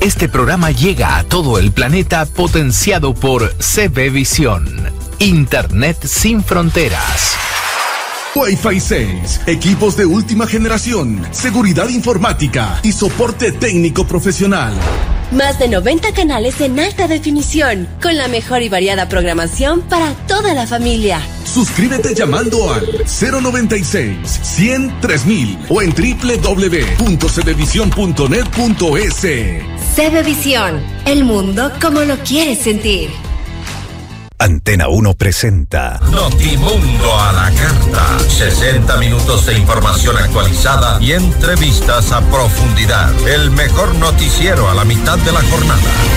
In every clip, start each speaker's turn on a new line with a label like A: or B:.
A: Este programa llega a todo el planeta potenciado por CB Visión, Internet sin fronteras.
B: Wi-Fi 6, equipos de última generación, seguridad informática y soporte técnico profesional.
C: Más de 90 canales en alta definición, con la mejor y variada programación para toda la familia.
B: Suscríbete llamando al 096-100-3000 o en www.cbvision.net.es.
C: CB Visión, el mundo como lo quieres sentir.
D: Antena 1 presenta
E: Notimundo a la carta. 60 minutos de información actualizada y entrevistas a profundidad. El mejor noticiero a la mitad de la jornada.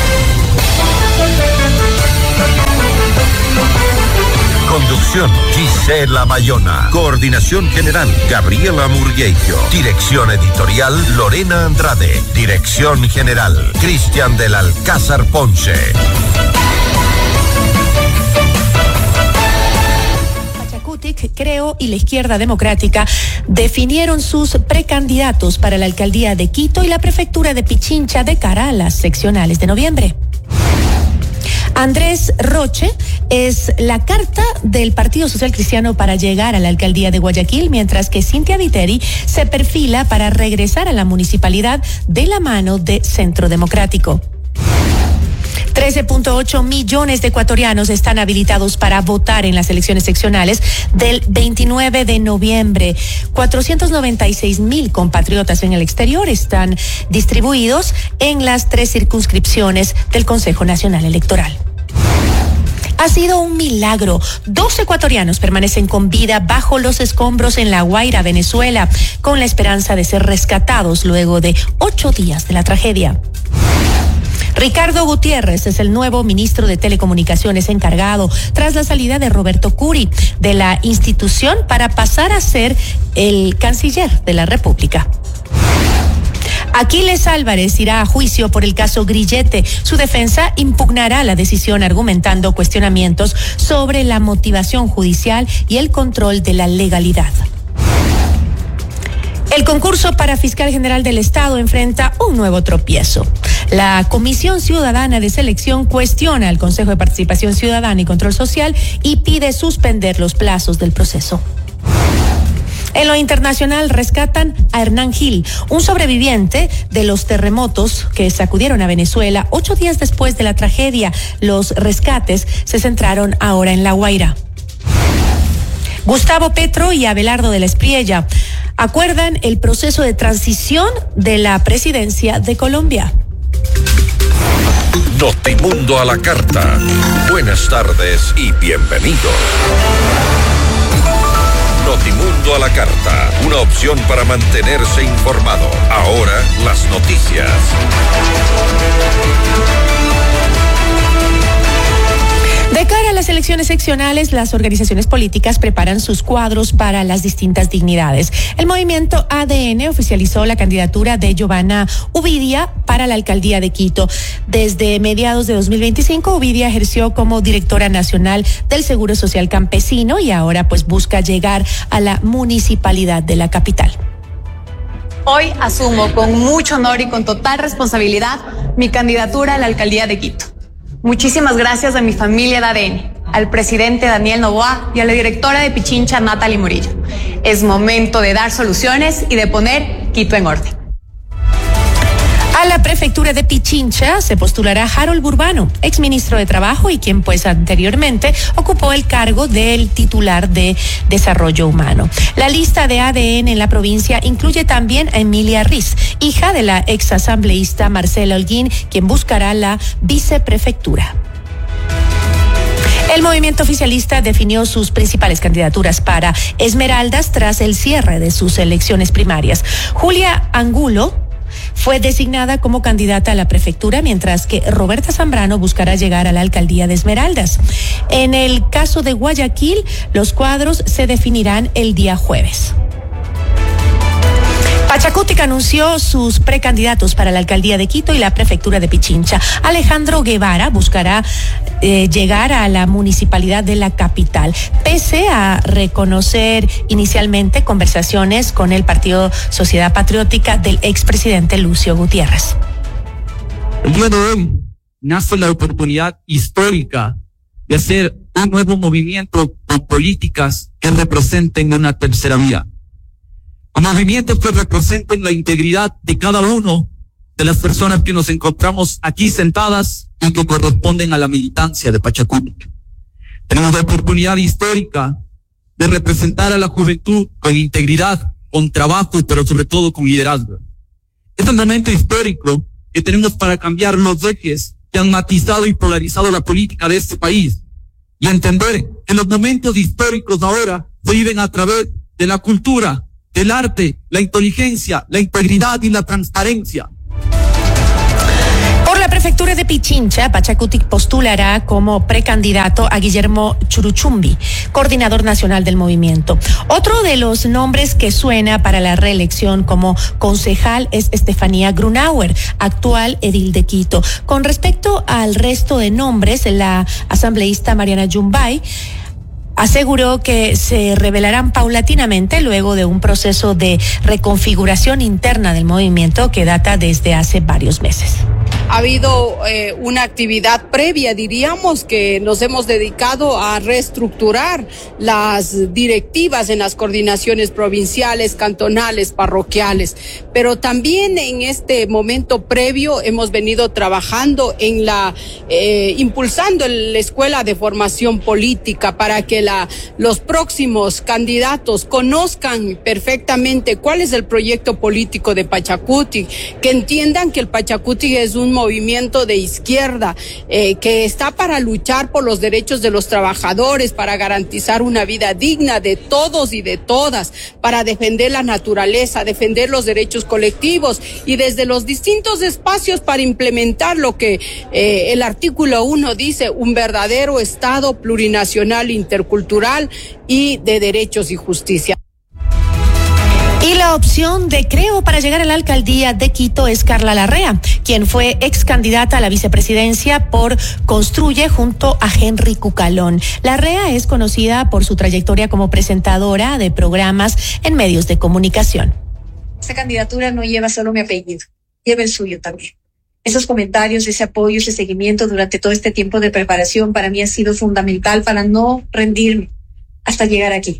E: Conducción, Gisela Bayona. Coordinación general, Gabriela Murguejo. Dirección editorial, Lorena Andrade. Dirección general, Cristian del Alcázar Ponce.
F: Creo y la Izquierda Democrática definieron sus precandidatos para la alcaldía de Quito y la prefectura de Pichincha de cara a las seccionales de noviembre. Andrés Roche es la carta del Partido Social Cristiano para llegar a la alcaldía de Guayaquil, mientras que Cintia Viteri se perfila para regresar a la municipalidad de la mano de Centro Democrático. 13.8 millones de ecuatorianos están habilitados para votar en las elecciones seccionales del 29 de noviembre. 496,000 compatriotas en el exterior están distribuidos en las 3 circunscripciones del Consejo Nacional Electoral. Ha sido un milagro. 2 ecuatorianos permanecen con vida bajo los escombros en La Guaira, Venezuela, con la esperanza de ser rescatados luego de 8 días de la tragedia. Ricardo Gutiérrez es el nuevo ministro de Telecomunicaciones encargado tras la salida de Roberto Curi de la institución para pasar a ser el canciller de la República. Aquiles Álvarez irá a juicio por el caso Grillete. Su defensa impugnará la decisión argumentando cuestionamientos sobre la motivación judicial y el control de la legalidad. El concurso para fiscal general del Estado enfrenta un nuevo tropiezo. La Comisión Ciudadana de Selección cuestiona al Consejo de Participación Ciudadana y Control Social y pide suspender los plazos del proceso. En lo internacional rescatan a Hernán Gil, un sobreviviente de los terremotos que sacudieron a Venezuela 8 días después de la tragedia. Los rescates se centraron ahora en La Guaira. Gustavo Petro y Abelardo de la Espriella acuerdan el proceso de transición de la presidencia de Colombia.
E: Notimundo a la carta. Buenas tardes y bienvenidos. Notimundo a la carta, una opción para mantenerse informado. Ahora las noticias.
F: De cara a las elecciones seccionales, las organizaciones políticas preparan sus cuadros para las distintas dignidades. El movimiento ADN oficializó la candidatura de Giovanna Uvidia para la alcaldía de Quito. Desde mediados de 2025, Uvidia ejerció como directora nacional del Seguro Social Campesino y ahora pues busca llegar a la municipalidad de la capital.
G: Hoy asumo con mucho honor y con total responsabilidad mi candidatura a la alcaldía de Quito. Muchísimas gracias a mi familia de ADN, al presidente Daniel Noboa y a la directora de Pichincha, Natalie Murillo. Es momento de dar soluciones y de poner Quito en orden.
F: A la prefectura de Pichincha se postulará Harold Burbano, exministro de Trabajo y quien pues anteriormente ocupó el cargo del titular de Desarrollo Humano. La lista de ADN en la provincia incluye también a Emilia Riz, hija de la exasambleísta Marcela Holguín, quien buscará la viceprefectura. El movimiento oficialista definió sus principales candidaturas para Esmeraldas tras el cierre de sus elecciones primarias. Julia Angulo fue designada como candidata a la prefectura, mientras que Roberta Zambrano buscará llegar a la alcaldía de Esmeraldas. En el caso de Guayaquil, los cuadros se definirán el día jueves. Pachacutic anunció sus precandidatos para la alcaldía de Quito y la prefectura de Pichincha. Alejandro Guevara buscará llegar a la municipalidad de la capital, pese a reconocer inicialmente conversaciones con el Partido Sociedad Patriótica del expresidente Lucio Gutiérrez.
H: El día de hoy nace la oportunidad histórica de hacer un nuevo movimiento con políticas que representen una tercera vía. Un movimiento que representen la integridad de cada uno de las personas que nos encontramos aquí sentadas y que corresponden a la militancia de Pachacutic. Tenemos la oportunidad histórica de representar a la juventud con integridad, con trabajo, pero sobre todo con liderazgo. Es un momento histórico que tenemos para cambiar los ejes que han matizado y polarizado la política de este país y entender que los momentos históricos ahora se viven a través de la cultura, del arte, la inteligencia, la integridad y la transparencia.
F: Por la prefectura de Pichincha, Pachacutic postulará como precandidato a Guillermo Churuchumbi, coordinador nacional del movimiento. Otro de los nombres que suena para la reelección como concejal es Estefanía Grunauer, actual edil de Quito. Con respecto al resto de nombres, la asambleísta Mariana Yumbay aseguró que se revelarán paulatinamente luego de un proceso de reconfiguración interna del movimiento que data desde hace varios meses.
I: Ha habido una actividad previa, diríamos, que nos hemos dedicado a reestructurar las directivas en las coordinaciones provinciales, cantonales, parroquiales, pero también en este momento previo hemos venido trabajando en impulsando la escuela de formación política para que los próximos candidatos conozcan perfectamente cuál es el proyecto político de Pachacutic, que entiendan que el Pachacutic es un movimiento de izquierda que está para luchar por los derechos de los trabajadores, para garantizar una vida digna de todos y de todas, para defender la naturaleza, defender los derechos colectivos y desde los distintos espacios para implementar lo que el artículo 1 dice, un verdadero Estado plurinacional, intercultural y de derechos y justicia.
F: Y la opción de Creo para llegar a la alcaldía de Quito es Carla Larrea, quien fue ex candidata a la vicepresidencia por Construye junto a Henry Cucalón. Larrea es conocida por su trayectoria como presentadora de programas en medios de comunicación.
J: Esta candidatura no lleva solo mi apellido, lleva el suyo también. Esos comentarios, ese apoyo, ese seguimiento durante todo este tiempo de preparación para mí ha sido fundamental para no rendirme hasta llegar aquí.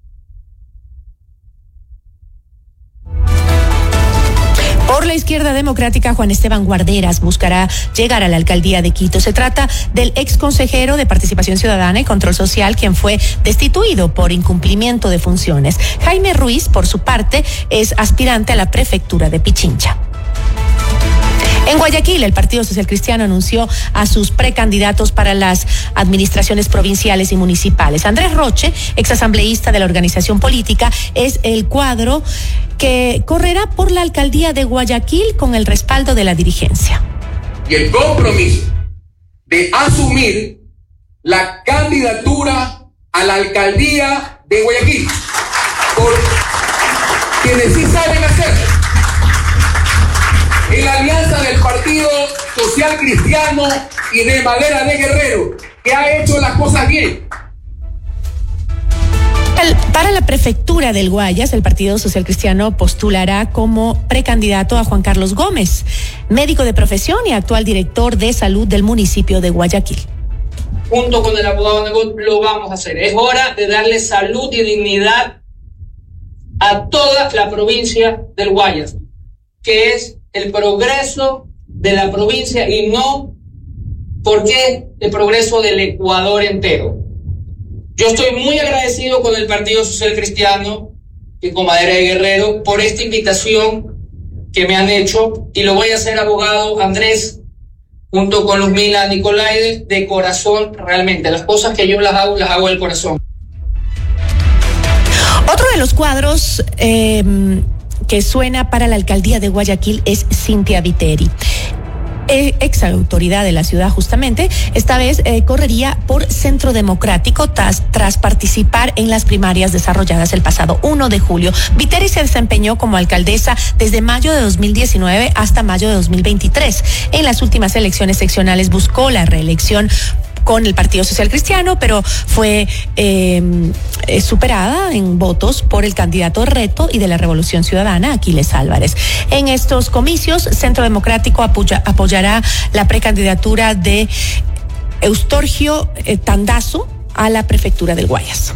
F: Por la izquierda democrática, Juan Esteban Guarderas buscará llegar a la alcaldía de Quito. Se trata del ex consejero de Participación Ciudadana y Control Social, quien fue destituido por incumplimiento de funciones. Jaime Ruiz, por su parte, es aspirante a la prefectura de Pichincha. En Guayaquil, el Partido Social Cristiano anunció a sus precandidatos para las administraciones provinciales y municipales. Andrés Roche, exasambleísta de la organización política, es el cuadro que correrá por la alcaldía de Guayaquil con el respaldo de la dirigencia.
K: Y el compromiso de asumir la candidatura a la alcaldía de Guayaquil por quienes sí saben hacerlo. En la alianza del Partido Social Cristiano y de Madera de Guerrero, que ha hecho las cosas bien.
F: Para la prefectura del Guayas, el Partido Social Cristiano postulará como precandidato a Juan Carlos Gómez, médico de profesión y actual director de salud del municipio de Guayaquil.
L: Junto con el abogado Nebot lo vamos a hacer. Es hora de darle salud y dignidad a toda la provincia del Guayas, que es el progreso de la provincia y no porque el progreso del Ecuador entero. Yo estoy muy agradecido con el Partido Social Cristiano y con Madera de Guerrero por esta invitación que me han hecho y lo voy a hacer, abogado Andrés, junto con Luzmila Nicolaide, de corazón realmente. Las cosas que yo las hago del corazón.
F: Otro de los cuadros que suena para la alcaldía de Guayaquil es Cintia Viteri. Ex autoridad de la ciudad, justamente, esta vez correría por Centro Democrático tras participar en las primarias desarrolladas el pasado 1 de julio. Viteri se desempeñó como alcaldesa desde mayo de 2019 hasta mayo de 2023. En las últimas elecciones seccionales buscó la reelección con el Partido Social Cristiano, pero fue superada en votos por el candidato Reto y de la Revolución Ciudadana, Aquiles Álvarez. En estos comicios, Centro Democrático apoyará la precandidatura de Eustorgio Tandazo a la prefectura del Guayas.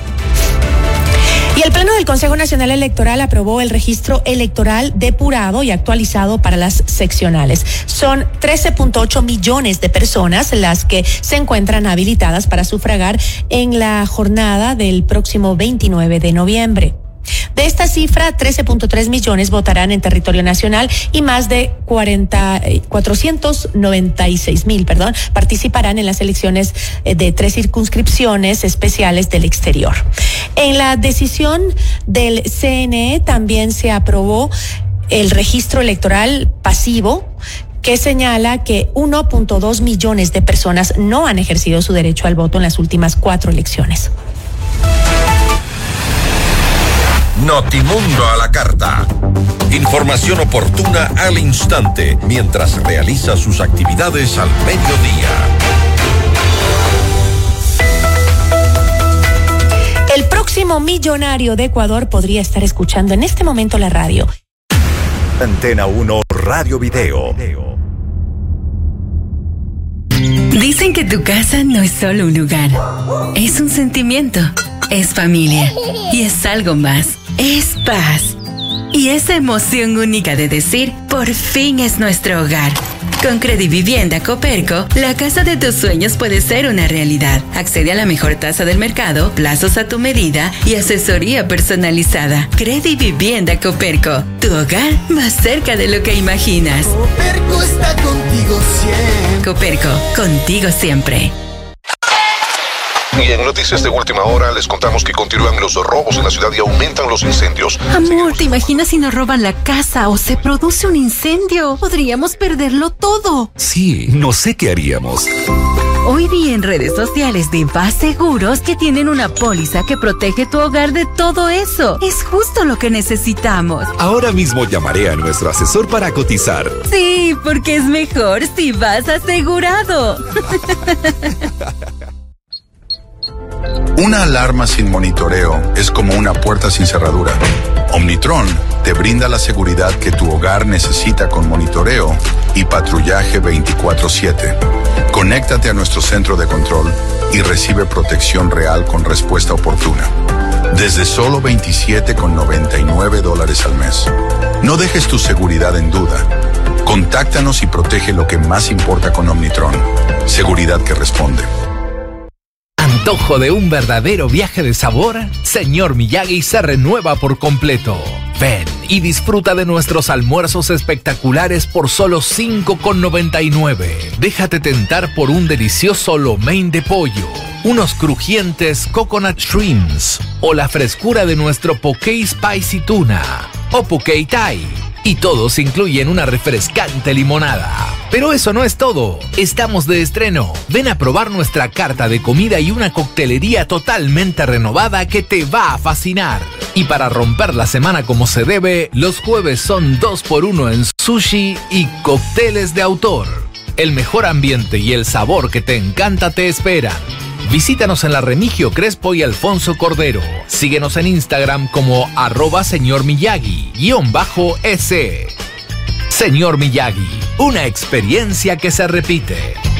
F: Y el Pleno del Consejo Nacional Electoral aprobó el registro electoral depurado y actualizado para las seccionales. Son 13.8 millones de personas las que se encuentran habilitadas para sufragar en la jornada del próximo 29 de noviembre. De esta cifra, 13.3 millones votarán en territorio nacional y más de 496,000 participarán en las elecciones de 3 circunscripciones especiales del exterior. En la decisión del CNE también se aprobó el registro electoral pasivo, que señala que 1.2 millones de personas no han ejercido su derecho al voto en las últimas 4 elecciones.
E: Notimundo a la carta. Información oportuna al instante mientras realiza sus actividades al mediodía.
F: El próximo millonario de Ecuador podría estar escuchando en este momento la radio.
D: Antena 1 Radio Video.
M: Dicen que tu casa no es solo un lugar, es un sentimiento, es familia y es algo más, es paz. Y esa emoción única de decir, por fin es nuestro hogar. Con Credivivienda Coperco, la casa de tus sueños puede ser una realidad. Accede a la mejor tasa del mercado, plazos a tu medida y asesoría personalizada. Credivivienda Coperco, tu hogar más cerca de lo que imaginas.
N: Coperco está contigo siempre.
M: Coperco, contigo siempre.
O: Y en noticias de última hora les contamos que continúan los robos en la ciudad y aumentan los incendios.
P: Amor, ¿te imaginas si nos roban la casa o se produce un incendio? Podríamos perderlo todo.
D: Sí, no sé qué haríamos.
P: Hoy vi en redes sociales de Paz Seguros que tienen una póliza que protege tu hogar de todo eso. Es justo lo que necesitamos.
D: Ahora mismo llamaré a nuestro asesor para cotizar.
P: Sí, porque es mejor si vas asegurado.
Q: Una alarma sin monitoreo es como una puerta sin cerradura. Omnitron te brinda la seguridad que tu hogar necesita con monitoreo y patrullaje 24/7. Conéctate a nuestro centro de control y recibe protección real con respuesta oportuna. Desde solo $27,99 al mes. No dejes tu seguridad en duda. Contáctanos y protege lo que más importa con Omnitron. Seguridad que responde.
A: ¿Antojo de un verdadero viaje de sabor? Señor Miyagi se renueva por completo. Ven y disfruta de nuestros almuerzos espectaculares por solo $5,99. Déjate tentar por un delicioso lo mein de pollo, unos crujientes coconut shrimps o la frescura de nuestro poke spicy tuna o poke thai. Y todos incluyen una refrescante limonada. Pero eso no es todo. Estamos de estreno. Ven a probar nuestra carta de comida y una coctelería totalmente renovada que te va a fascinar. Y para romper la semana como se debe, los jueves son 2x1 en sushi y cócteles de autor. El mejor ambiente y el sabor que te encanta te esperan. Visítanos en la Remigio Crespo y Alfonso Cordero. Síguenos en Instagram como @señormiyagi_S. Señor Miyagi, una experiencia que se repite.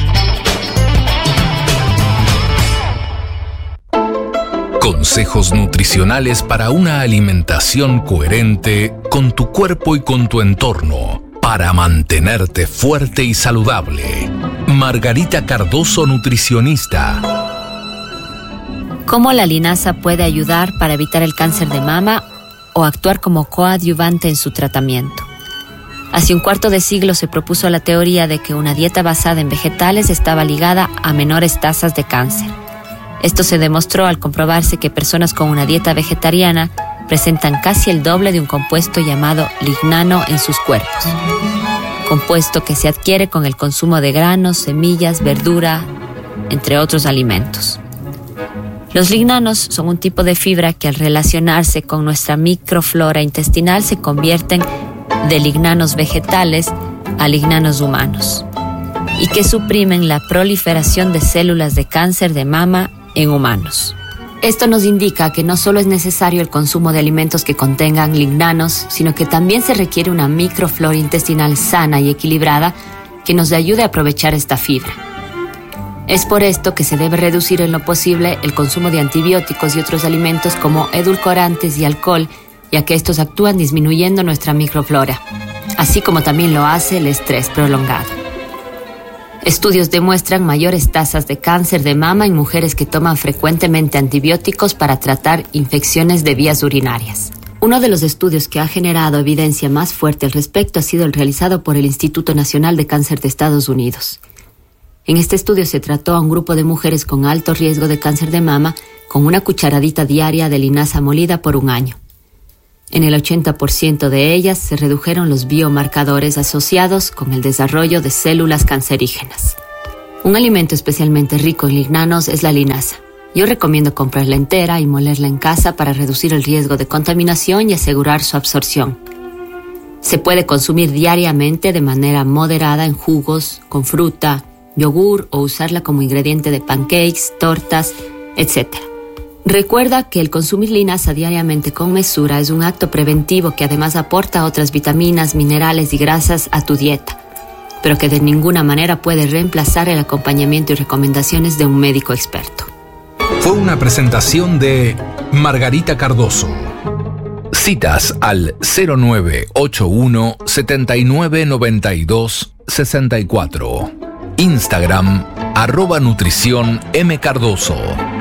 A: Consejos nutricionales para una alimentación coherente con tu cuerpo y con tu entorno, para mantenerte fuerte y saludable. Margarita Cardoso, nutricionista.
R: ¿Cómo la linaza puede ayudar para evitar el cáncer de mama o actuar como coadyuvante en su tratamiento? Hace un cuarto de siglo se propuso la teoría de que una dieta basada en vegetales estaba ligada a menores tasas de cáncer. Esto se demostró al comprobarse que personas con una dieta vegetariana presentan casi el doble de un compuesto llamado lignano en sus cuerpos, compuesto que se adquiere con el consumo de granos, semillas, verdura, entre otros alimentos. Los lignanos son un tipo de fibra que al relacionarse con nuestra microflora intestinal se convierten de lignanos vegetales a lignanos humanos. y que suprimen la proliferación de células de cáncer de mama en humanos. Esto nos indica que no solo es necesario el consumo de alimentos que contengan lignanos, sino que también se requiere una microflora intestinal sana y equilibrada que nos ayude a aprovechar esta fibra. Es por esto que se debe reducir en lo posible el consumo de antibióticos y otros alimentos como edulcorantes y alcohol, ya que estos actúan disminuyendo nuestra microflora, así como también lo hace el estrés prolongado. Estudios demuestran mayores tasas de cáncer de mama en mujeres que toman frecuentemente antibióticos para tratar infecciones de vías urinarias. Uno de los estudios que ha generado evidencia más fuerte al respecto ha sido el realizado por el Instituto Nacional de Cáncer de Estados Unidos. En este estudio se trató a un grupo de mujeres con alto riesgo de cáncer de mama con una cucharadita diaria de linaza molida por un año. En el 80% de ellas se redujeron los biomarcadores asociados con el desarrollo de células cancerígenas. Un alimento especialmente rico en lignanos es la linaza. Yo recomiendo comprarla entera y molerla en casa para reducir el riesgo de contaminación y asegurar su absorción. Se puede consumir diariamente de manera moderada en jugos, con fruta, yogur o usarla como ingrediente de pancakes, tortas, etc. Recuerda que el consumir linaza diariamente con mesura es un acto preventivo que además aporta otras vitaminas, minerales y grasas a tu dieta, pero que de ninguna manera puede reemplazar el acompañamiento y recomendaciones de un médico experto.
A: Fue una presentación de Margarita Cardoso. Citas al 0981 7992 64. Instagram @nutrición mcardoso.